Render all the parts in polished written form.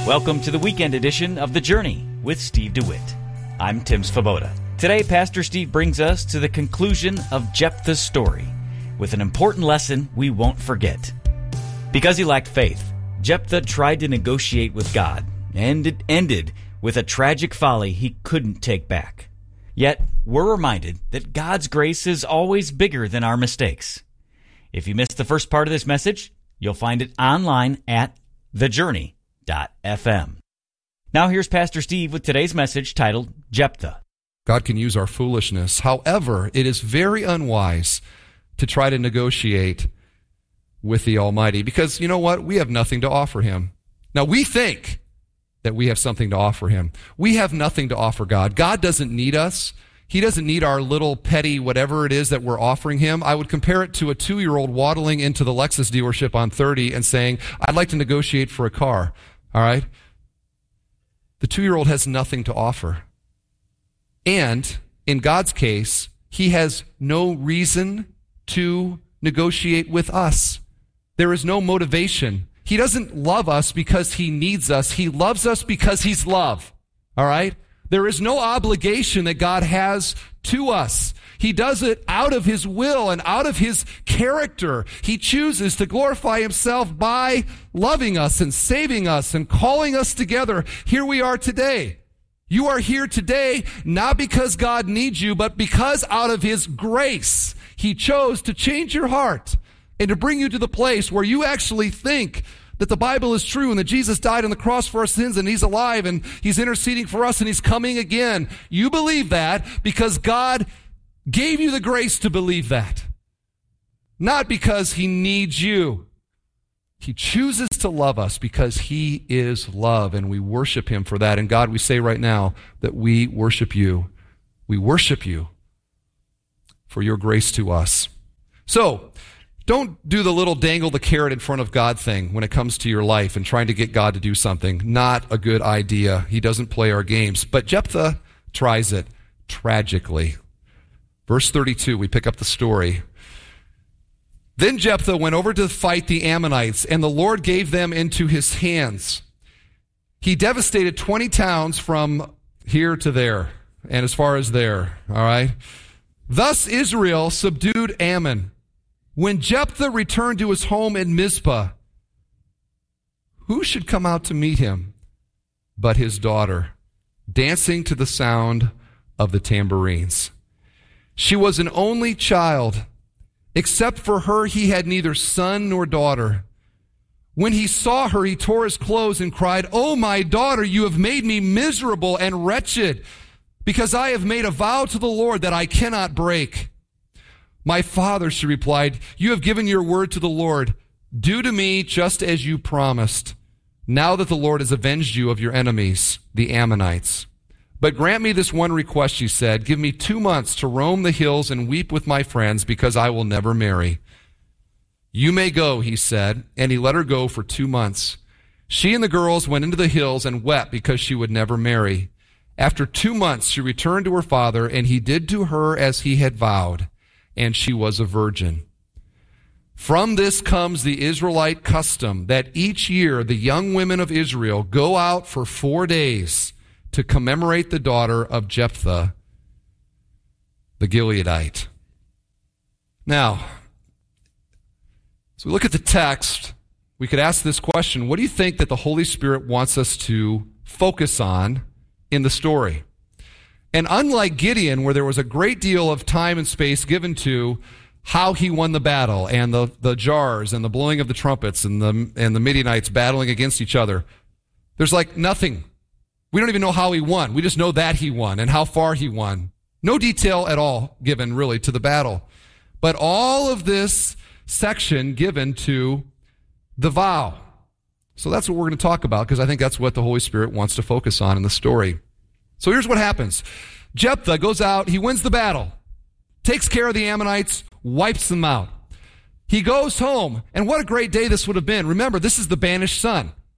Welcome to the weekend edition of The Journey with Steve DeWitt. I'm Tim Svoboda. Today, Pastor Steve brings us to the conclusion of Jephthah's story with an important lesson we won't forget. Because he lacked faith, Jephthah tried to negotiate with God, and it ended with a tragic folly he couldn't take back. Yet, we're reminded that God's grace is always bigger than our mistakes. If you missed the first part of this message, you'll find it online at thejourney.fm. Now here's Pastor Steve with today's message titled Jephthah. God can use our foolishness. However, it is very unwise to try to negotiate with the Almighty because, you know what? We have nothing to offer Him. Now, we think that we have something to offer Him. We have nothing to offer God. God doesn't need us. He doesn't need our little petty whatever it is that we're offering Him. I would compare it to a 2-year-old waddling into the Lexus dealership on 30 and saying, I'd like to negotiate for a car. All right? The 2-year-old has nothing to offer. And in God's case, He has no reason to negotiate with us. There is no motivation. He doesn't love us because He needs us. He loves us because He's love. All right? There is no obligation that God has to us. He does it out of His will and out of His character. He chooses to glorify Himself by loving us and saving us and calling us together. Here we are today. You are here today not because God needs you, but because out of His grace, He chose to change your heart and to bring you to the place where you actually think that the Bible is true and that Jesus died on the cross for our sins and He's alive and He's interceding for us and He's coming again. You believe that because God gave you the grace to believe that. Not because He needs you. He chooses to love us because He is love, and we worship Him for that. And God, we say right now that we worship You. We worship You for Your grace to us. So, don't do the little dangle the carrot in front of God thing when it comes to your life and trying to get God to do something. Not a good idea. He doesn't play our games. But Jephthah tries it tragically. Verse 32, we pick up the story. Then Jephthah went over to fight the Ammonites, and the Lord gave them into his hands. He devastated 20 towns from here to there, and as far as there. All right? Thus Israel subdued Ammon. When Jephthah returned to his home in Mizpah, who should come out to meet him but his daughter, dancing to the sound of the tambourines? She was an only child. Except for her, he had neither son nor daughter. When he saw her, he tore his clothes and cried, "Oh, my daughter, you have made me miserable and wretched, because I have made a vow to the Lord that I cannot break." "My father," she replied, "you have given your word to the Lord. Do to me just as you promised, now that the Lord has avenged you of your enemies, the Ammonites. But grant me this one request," she said. "Give me 2 months to roam the hills and weep with my friends, because I will never marry." "You may go," he said, and he let her go for 2 months. She and the girls went into the hills and wept because she would never marry. After 2 months, she returned to her father, and he did to her as he had vowed, and she was a virgin. From this comes the Israelite custom that each year the young women of Israel go out for 4 days to commemorate the daughter of Jephthah, the Gileadite. Now, as we look at the text, we could ask this question: what do you think that the Holy Spirit wants us to focus on in the story? And unlike Gideon, where there was a great deal of time and space given to how he won the battle, and the jars, and the blowing of the trumpets, and the Midianites battling against each other, there's like nothing. We don't even know how he won. We just know that he won and how far he won. No detail at all given, really, to the battle. But all of this section given to the vow. So that's what we're going to talk about, because I think that's what the Holy Spirit wants to focus on in the story. So here's what happens. Jephthah goes out, he wins the battle, takes care of the Ammonites, wipes them out. He goes home, and what a great day this would have been. Remember, this is the banished son.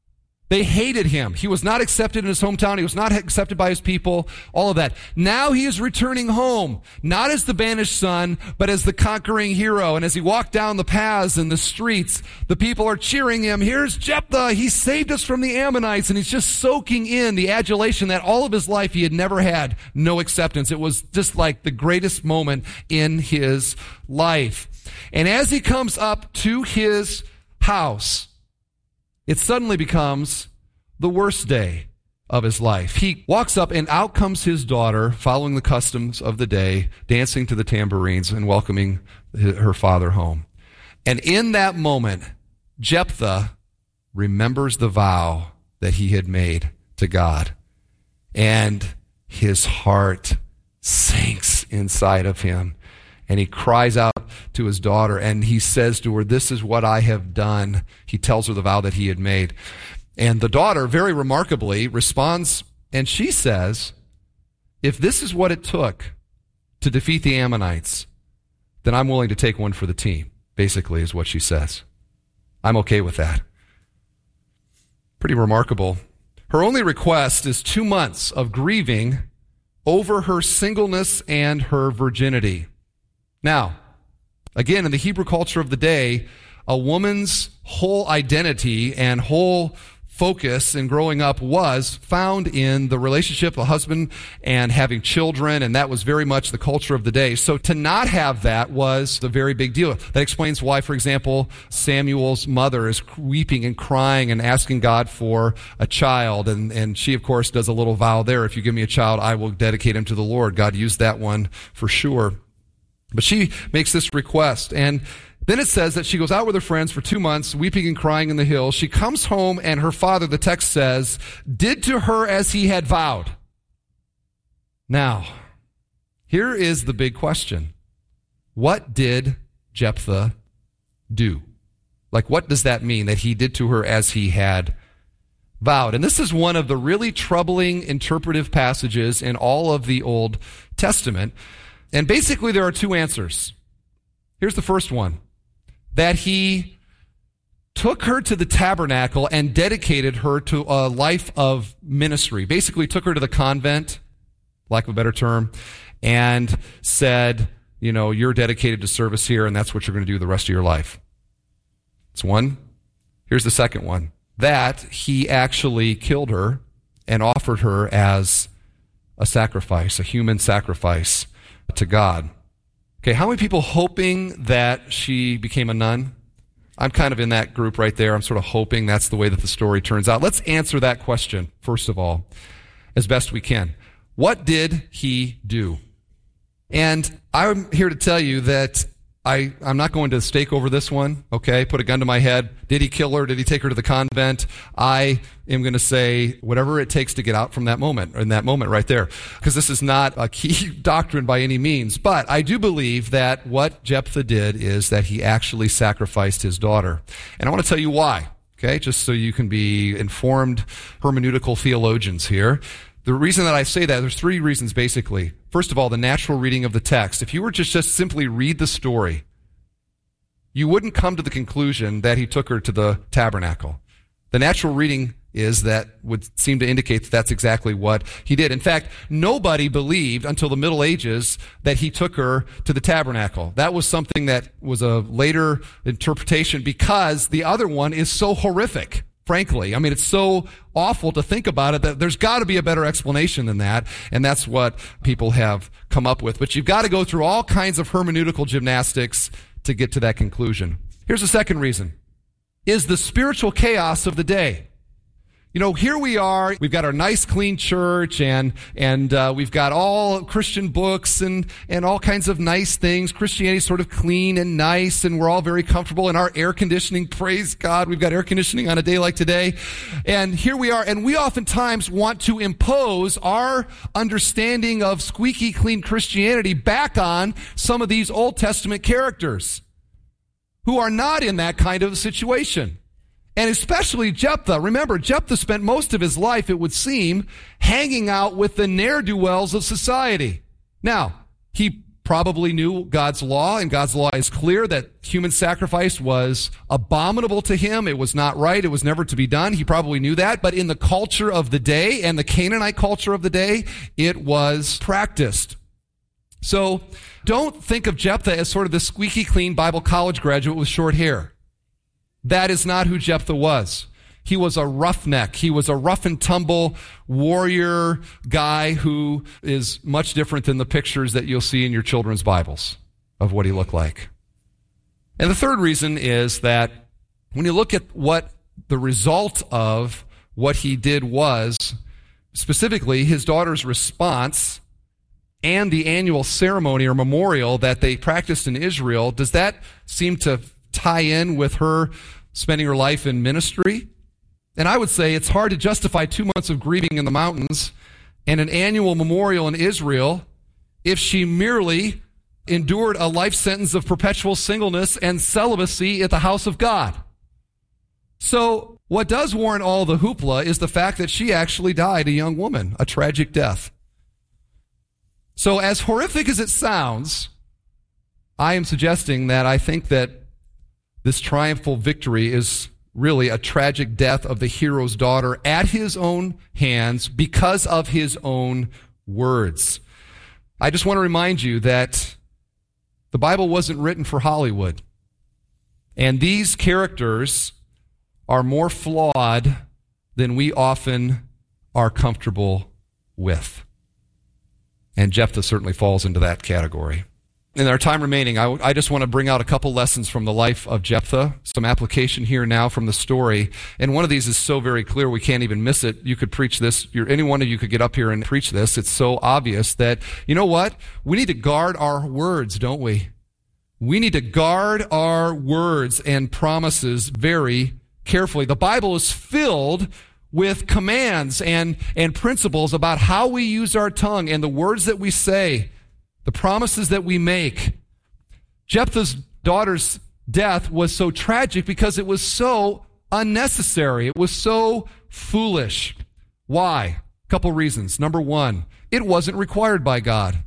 They hated him. He was not accepted in his hometown. He was not accepted by his people, all of that. Now he is returning home, not as the banished son, but as the conquering hero. And as he walked down the paths and the streets, the people are cheering him. Here's Jephthah. He saved us from the Ammonites. And he's just soaking in the adulation that all of his life he had never had no acceptance. It was just like the greatest moment in his life. And as he comes up to his house, it suddenly becomes the worst day of his life. He walks up and out comes his daughter, following the customs of the day, dancing to the tambourines and welcoming her father home. And in that moment, Jephthah remembers the vow that he had made to God. And his heart sinks inside of him. And he cries out to his daughter, and he says to her, "This is what I have done." He tells her the vow that he had made. And the daughter, very remarkably, responds, and she says, "If this is what it took to defeat the Ammonites, then I'm willing to take one for the team," basically is what she says. I'm okay with that. Pretty remarkable. Her only request is 2 months of grieving over her singleness and her virginity. Now, again, in the Hebrew culture of the day, a woman's whole identity and whole focus in growing up was found in the relationship of a husband and having children, and that was very much the culture of the day. So to not have that was a very big deal. That explains why, for example, Samuel's mother is weeping and crying and asking God for a child, and she, of course, does a little vow there. If you give me a child, I will dedicate him to the Lord. God used that one for sure. But she makes this request, and then it says that she goes out with her friends for 2 months, weeping and crying in the hills. She comes home, and her father, the text says, did to her as he had vowed. Now, here is the big question. What did Jephthah do? Like, what does that mean, that he did to her as he had vowed? And this is one of the really troubling interpretive passages in all of the Old Testament. And basically, there are two answers. Here's the first one. That he took her to the tabernacle and dedicated her to a life of ministry. Basically, took her to the convent, lack of a better term, and said, you know, you're dedicated to service here, and that's what you're going to do the rest of your life. That's one. Here's the second one. That he actually killed her and offered her as a sacrifice, a human sacrifice to God. Okay, how many people hoping that she became a nun? I'm kind of in that group right there. I'm sort of hoping that's the way that the story turns out. Let's answer that question, first of all, as best we can. What did he do? And I'm here to tell you that I'm not going to stake over this one, okay? Put a gun to my head. Did he kill her? Did he take her to the convent? I am going to say whatever it takes to get out from that moment, in that moment right there. Because this is not a key doctrine by any means. But I do believe that what Jephthah did is that he actually sacrificed his daughter. And I want to tell you why, okay? Just so you can be informed hermeneutical theologians here. The reason that I say that, there's three reasons basically. First of all, the natural reading of the text. If you were to just simply read the story, you wouldn't come to the conclusion that he took her to the tabernacle. The natural reading is that would seem to indicate that that's exactly what he did. In fact, nobody believed until the Middle Ages that he took her to the tabernacle. That was something that was a later interpretation because the other one is so horrific. Frankly, I mean, it's so awful to think about it that there's got to be a better explanation than that, and that's what people have come up with. But you've got to go through all kinds of hermeneutical gymnastics to get to that conclusion. Here's the second reason, is the spiritual chaos of the day. You know, here we are, we've got our nice clean church and we've got all Christian books and all kinds of nice things. Christianity's sort of clean and nice and we're all very comfortable in our air conditioning. Praise God, we've got air conditioning on a day like today. And here we are, and we oftentimes want to impose our understanding of squeaky clean Christianity back on some of these Old Testament characters who are not in that kind of situation. And especially Jephthah. Remember, Jephthah spent most of his life, it would seem, hanging out with the ne'er-do-wells of society. Now, he probably knew God's law, and God's law is clear that human sacrifice was abominable to him. It was not right. It was never to be done. He probably knew that. But in the culture of the day and the Canaanite culture of the day, it was practiced. So don't think of Jephthah as sort of the squeaky clean Bible college graduate with short hair. That is not who Jephthah was. He was a roughneck. He was a rough and tumble warrior guy who is much different than the pictures that you'll see in your children's Bibles of what he looked like. And the third reason is that when you look at what the result of what he did was, specifically his daughter's response and the annual ceremony or memorial that they practiced in Israel, does that seem to tie in with her spending her life in ministry? And I would say it's hard to justify 2 months of grieving in the mountains and an annual memorial in Israel if she merely endured a life sentence of perpetual singleness and celibacy at the house of God. So what does warrant all the hoopla is the fact that she actually died a young woman, a tragic death. So as horrific as it sounds, I am suggesting that I think that this triumphal victory is really a tragic death of the hero's daughter at his own hands because of his own words. I just want to remind you that the Bible wasn't written for Hollywood. And these characters are more flawed than we often are comfortable with. And Jephthah certainly falls into that category. In our time remaining, I just want to bring out a couple lessons from the life of Jephthah, some application here now from the story. And one of these is so very clear we can't even miss it. You could preach this. Any one of you could get up here and preach this. It's so obvious that, you know what? We need to guard our words, don't we? We need to guard our words and promises very carefully. The Bible is filled with commands and principles about how we use our tongue and the words that we say, the promises that we make. Jephthah's daughter's death was so tragic because it was so unnecessary. It was so foolish. Why? A couple reasons. Number one, it wasn't required by God.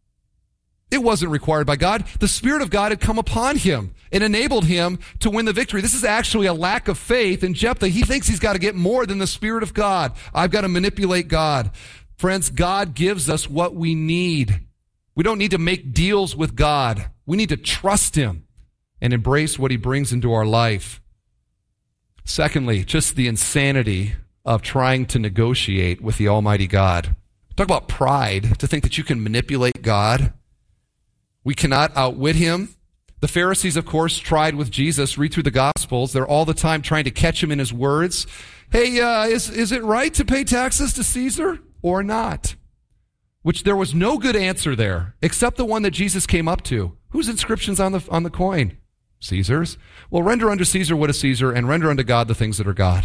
It wasn't required by God. The Spirit of God had come upon him and enabled him to win the victory. This is actually a lack of faith in Jephthah. He thinks he's got to get more than the Spirit of God. I've got to manipulate God. Friends, God gives us what we need. We don't need to make deals with God. We need to trust him and embrace what he brings into our life. Secondly, just the insanity of trying to negotiate with the Almighty God. Talk about pride, to think that you can manipulate God. We cannot outwit him. The Pharisees, of course, tried with Jesus. Read through the Gospels. They're all the time trying to catch him in his words. Hey, is it right to pay taxes to Caesar or not? Which there was no good answer there, except the one that Jesus came up to. Whose inscription's on the coin? Caesar's. Well, render unto Caesar what is Caesar, and render unto God the things that are God.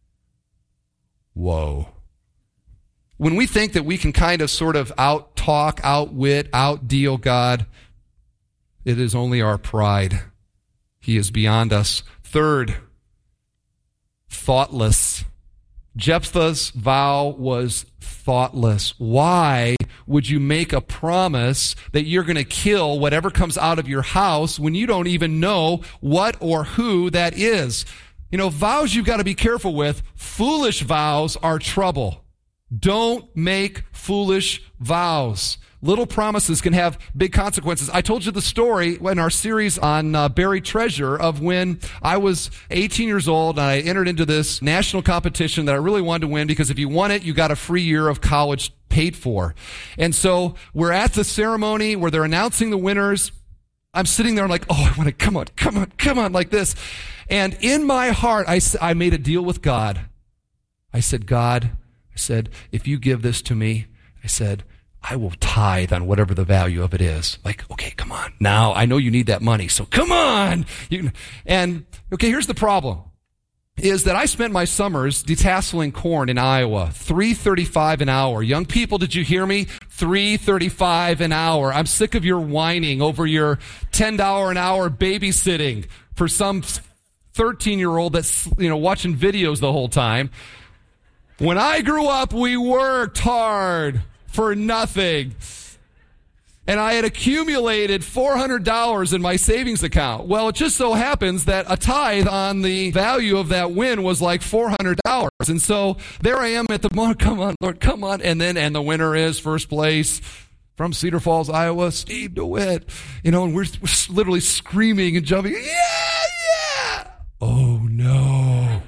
Whoa. When we think that we can kind of sort of out-talk, outwit, out-deal God, it is only our pride. He is beyond us. Third, thoughtless. Jephthah's vow was thoughtless. Why would you make a promise that you're going to kill whatever comes out of your house when you don't even know what or who that is? You know, vows you've got to be careful with. Foolish vows are trouble. Don't make foolish vows. Little promises can have big consequences. I told you the story in our series on buried treasure of when I was 18 years old and I entered into this national competition that I really wanted to win because if you won it, you got a free year of college paid for. And so we're at the ceremony where they're announcing the winners. I'm sitting there like, oh, I want to, come on, like this. And in my heart, I made a deal with God. I said, God, if you give this to me, I said, I will tithe on whatever the value of it is. Like, okay, come on. Now, I know you need that money, so come on. And, okay, here's the problem, is that I spent my summers detasseling corn in Iowa, $3.35 an hour. Young people, did you hear me? $3.35 an hour. I'm sick of your whining over your $10 an hour babysitting for some 13-year-old that's, watching videos the whole time. When I grew up, we worked hard for nothing. and I had accumulated $400 in my savings account. Well, it just so happens that a tithe on the value of that win was like $400. And so there I am at the moment, come on, Lord, come on. And the winner is first place from Cedar Falls, Iowa, Steve DeWitt. And we're literally screaming and jumping. Yeah! Oh, no.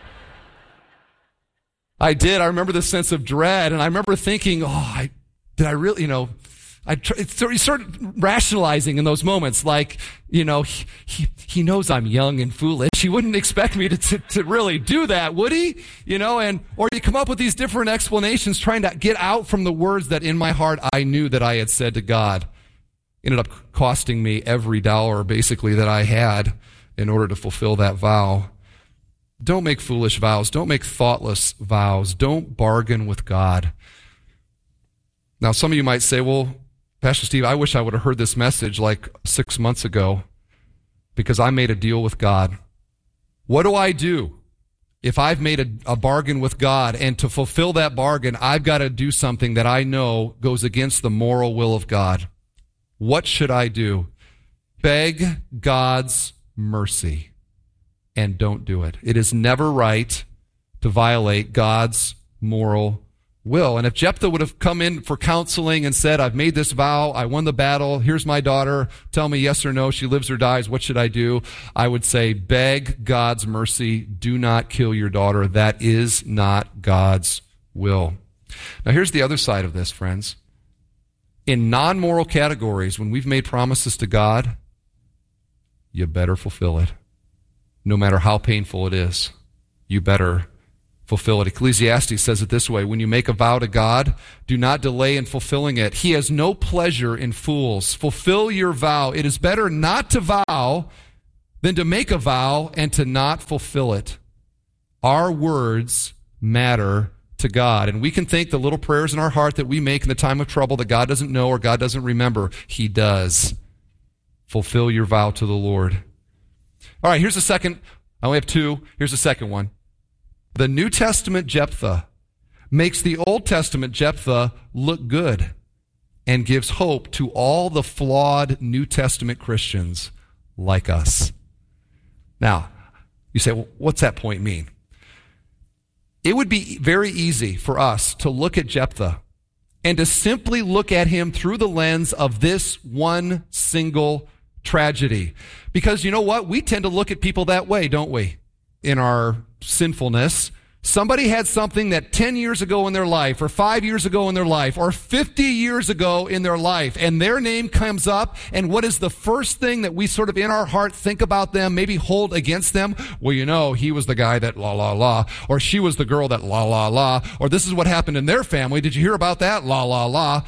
I did. I remember the sense of dread, and I remember thinking, did I really, you started rationalizing in those moments, like, he knows I'm young and foolish. He wouldn't expect me to really do that, would he? Or you come up with these different explanations trying to get out from the words that in my heart I knew that I had said to God. Ended up costing me every dollar, basically, that I had in order to fulfill that vow. Don't make foolish vows. Don't make thoughtless vows. Don't bargain with God. Now, some of you might say, well, Pastor Steve, I wish I would have heard this message like 6 months ago because I made a deal with God. What do I do if I've made a bargain with God, and to fulfill that bargain, I've got to do something that I know goes against the moral will of God? What should I do? Beg God's mercy. And don't do it. It is never right to violate God's moral will. And if Jephthah would have come in for counseling and said, I've made this vow, I won the battle, here's my daughter, tell me yes or no, she lives or dies, what should I do? I would say, beg God's mercy, do not kill your daughter. That is not God's will. Now here's the other side of this, friends. In non-moral categories, when we've made promises to God, you better fulfill it. No matter how painful it is, you better fulfill it. Ecclesiastes says it this way: when you make a vow to God, do not delay in fulfilling it. He has no pleasure in fools. Fulfill your vow. It is better not to vow than to make a vow and to not fulfill it. Our words matter to God. And we can think the little prayers in our heart that we make in the time of trouble that God doesn't know or God doesn't remember. He does. Fulfill your vow to the Lord. All right, here's the second. I only have two. Here's the second one. The New Testament Jephthah makes the Old Testament Jephthah look good and gives hope to all the flawed New Testament Christians like us. Now, you say, well, what's that point mean? It would be very easy for us to look at Jephthah and to simply look at him through the lens of this one single tragedy. Because you know what? We tend to look at people that way, don't we? In our sinfulness. Somebody had something that 10 years ago in their life, or 5 years ago in their life, or 50 years ago in their life, and their name comes up, and what is the first thing that we sort of in our heart think about them, maybe hold against them? Well, he was the guy that la la la, or she was the girl that la la la, or this is what happened in their family. Did you hear about that? La la la.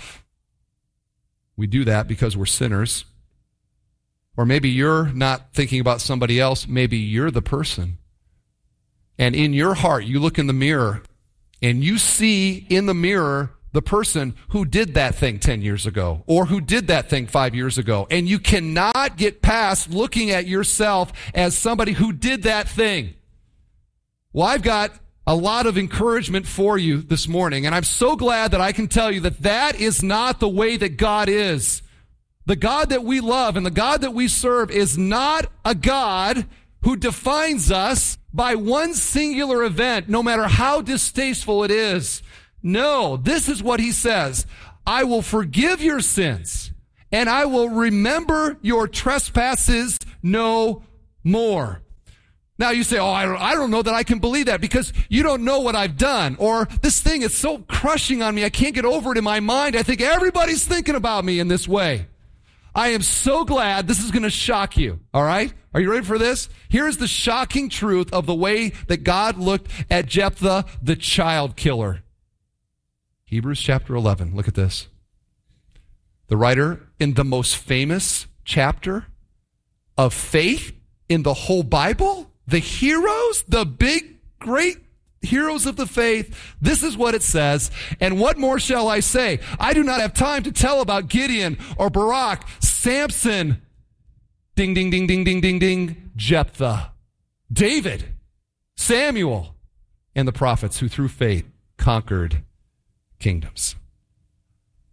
We do that because we're sinners. Or maybe you're not thinking about somebody else. Maybe you're the person. And in your heart, you look in the mirror and you see in the mirror the person who did that thing 10 years ago or who did that thing 5 years ago. And you cannot get past looking at yourself as somebody who did that thing. Well, I've got a lot of encouragement for you this morning. And I'm so glad that I can tell you that that is not the way that God is. The God that we love and the God that we serve is not a God who defines us by one singular event, no matter how distasteful it is. No, this is what he says. I will forgive your sins, and I will remember your trespasses no more. Now you say, I don't know that I can believe that because you don't know what I've done. Or this thing is so crushing on me, I can't get over it in my mind. I think everybody's thinking about me in this way. I am so glad this is going to shock you, all right? Are you ready for this? Here's the shocking truth of the way that God looked at Jephthah, the child killer. Hebrews chapter 11, look at this. The writer in the most famous chapter of faith in the whole Bible, the heroes, the big, great heroes of the faith, this is what it says. And what more shall I say? I do not have time to tell about Gideon or Barak, Samson, ding, ding, ding, ding, ding, ding, ding, Jephthah, David, Samuel, and the prophets who through faith conquered kingdoms.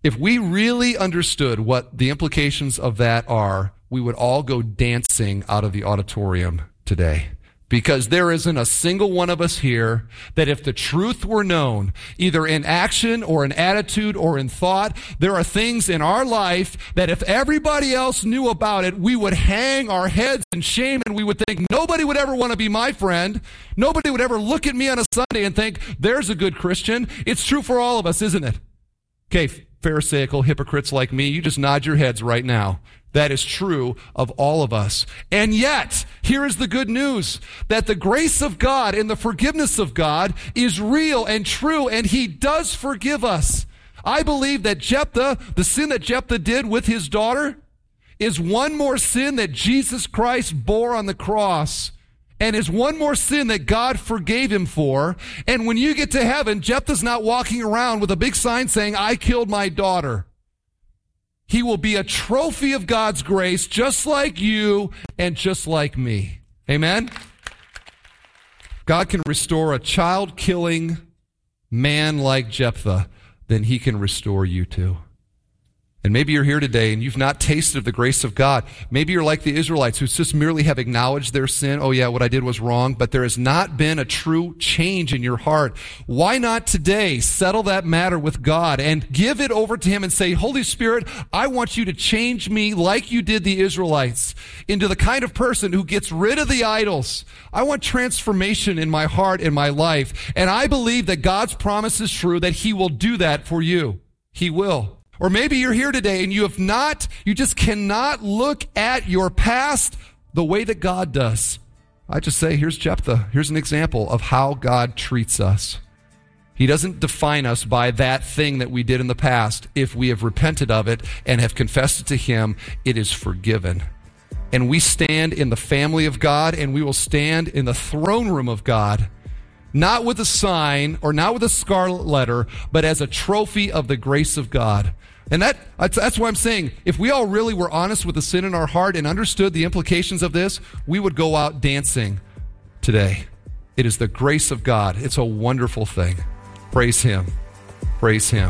If we really understood what the implications of that are, we would all go dancing out of the auditorium today. Because there isn't a single one of us here that if the truth were known, either in action or in attitude or in thought, there are things in our life that if everybody else knew about it, we would hang our heads in shame and we would think, nobody would ever want to be my friend. Nobody would ever look at me on a Sunday and think, there's a good Christian. It's true for all of us, isn't it? Okay, Pharisaical hypocrites like me, you just nod your heads right now. That is true of all of us. And yet, here is the good news, that the grace of God and the forgiveness of God is real and true, and He does forgive us. I believe that Jephthah, the sin that Jephthah did with his daughter, is one more sin that Jesus Christ bore on the cross, and is one more sin that God forgave him for. And when you get to heaven, Jephthah's not walking around with a big sign saying, I killed my daughter. He will be a trophy of God's grace, just like you and just like me. Amen? God can restore a child-killing man like Jephthah, then He can restore you too. And maybe you're here today and you've not tasted of the grace of God. Maybe you're like the Israelites who just merely have acknowledged their sin. Oh yeah, what I did was wrong, but there has not been a true change in your heart. Why not today settle that matter with God and give it over to Him and say, Holy Spirit, I want you to change me like you did the Israelites into the kind of person who gets rid of the idols. I want transformation in my heart, in my life. And I believe that God's promise is true, that He will do that for you. He will. Or maybe you're here today and you just cannot look at your past the way that God does. I just say, here's Jephthah. Here's an example of how God treats us. He doesn't define us by that thing that we did in the past. If we have repented of it and have confessed it to Him, it is forgiven. And we stand in the family of God, and we will stand in the throne room of God, not with a sign or not with a scarlet letter, but as a trophy of the grace of God. And that's why I'm saying, if we all really were honest with the sin in our heart and understood the implications of this, we would go out dancing today. It is the grace of God. It's a wonderful thing. Praise Him. Praise Him.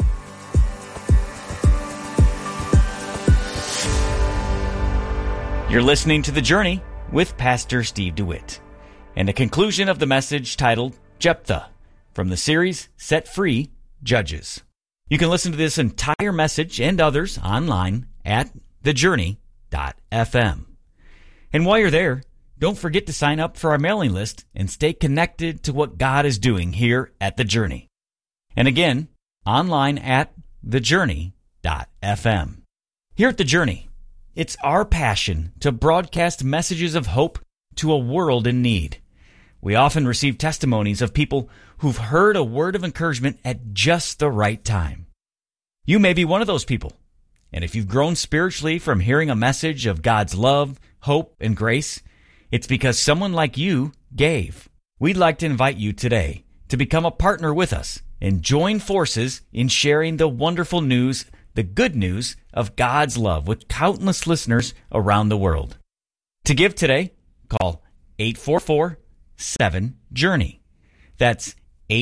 You're listening to The Journey with Pastor Steve DeWitt, and a conclusion of the message titled Jephthah from the series Set Free Judges. You can listen to this entire message and others online at thejourney.fm. And while you're there, don't forget to sign up for our mailing list and stay connected to what God is doing here at The Journey. And again, online at thejourney.fm. Here at The Journey, it's our passion to broadcast messages of hope to a world in need. We often receive testimonies of people who've heard a word of encouragement at just the right time. You may be one of those people. And if you've grown spiritually from hearing a message of God's love, hope, and grace, it's because someone like you gave. We'd like to invite you today to become a partner with us and join forces in sharing the wonderful news, the good news of God's love with countless listeners around the world. To give today, call 844-7-JOURNEY. That's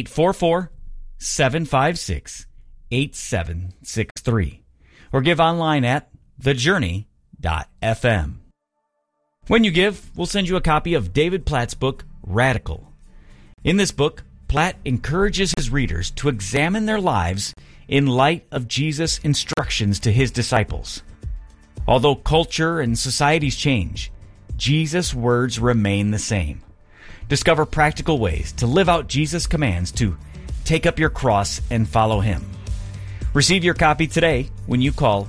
844-756-8763. Or give online at thejourney.fm. When you give, we'll send you a copy of David Platt's book, Radical. In this book, Platt encourages his readers to examine their lives in light of Jesus' instructions to His disciples. Although culture and societies change, Jesus' words remain the same. Discover practical ways to live out Jesus' commands to take up your cross and follow Him. Receive your copy today when you call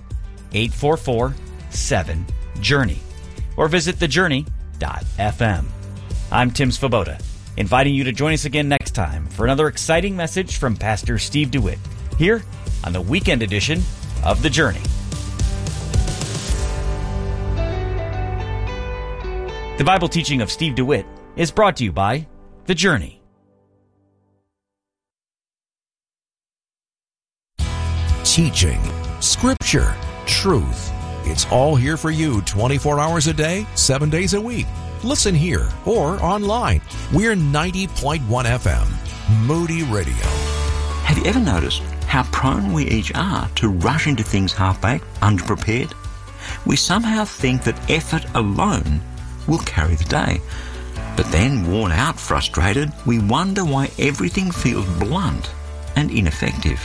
844-7-JOURNEY or visit thejourney.fm. I'm Tim Svoboda, inviting you to join us again next time for another exciting message from Pastor Steve DeWitt here on the weekend edition of The Journey. The Bible teaching of Steve DeWitt is brought to you by The Journey. Teaching, Scripture, truth. It's all here for you 24 hours a day, 7 days a week. Listen here or online. We're 90.1 FM, Moody Radio. Have you ever noticed how prone we each are to rush into things half-baked, underprepared. We somehow think that effort alone will carry the day. But then, worn out, frustrated, we wonder why everything feels blunt and ineffective.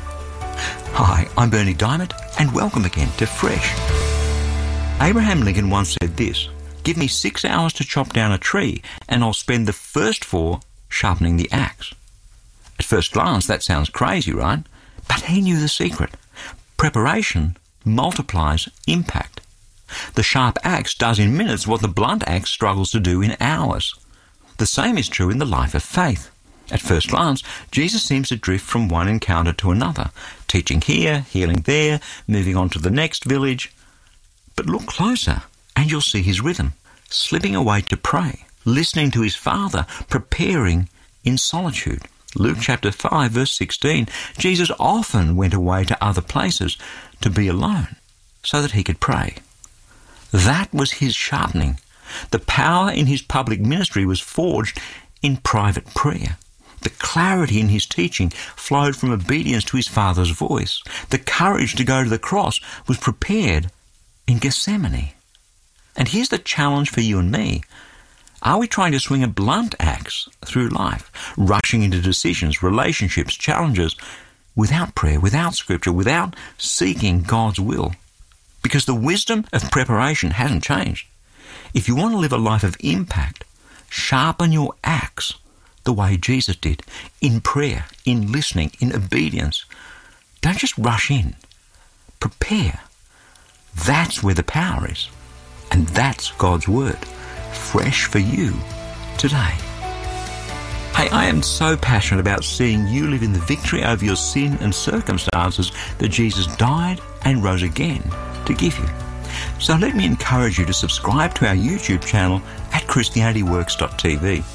Hi, I'm Bernie Diamond, and welcome again to Fresh. Abraham Lincoln once said this: "Give me 6 hours to chop down a tree, and I'll spend the first 4 sharpening the axe." At first glance, that sounds crazy, right? But he knew the secret. Preparation multiplies impact. The sharp axe does in minutes what the blunt axe struggles to do in hours. The same is true in the life of faith. At first glance, Jesus seems to drift from one encounter to another, teaching here, healing there, moving on to the next village. But look closer, and you'll see his rhythm, slipping away to pray, listening to his Father, preparing in solitude. Luke chapter 5, verse 16, Jesus often went away to other places to be alone so that he could pray. That was his sharpening. The power in his public ministry was forged in private prayer. The clarity in his teaching flowed from obedience to his Father's voice. The courage to go to the cross was prepared in Gethsemane. And here's the challenge for you and me. Are we trying to swing a blunt axe through life, rushing into decisions, relationships, challenges, without prayer, without scripture, without seeking God's will? Because the wisdom of preparation hasn't changed. If you want to live a life of impact, sharpen your axe the way Jesus did, in prayer, in listening, in obedience. Don't just rush in. Prepare. That's where the power is. And that's God's Word, fresh for you today. Hey, I am so passionate about seeing you live in the victory over your sin and circumstances that Jesus died and rose again to give you. So let me encourage you to subscribe to our YouTube channel at ChristianityWorks.tv.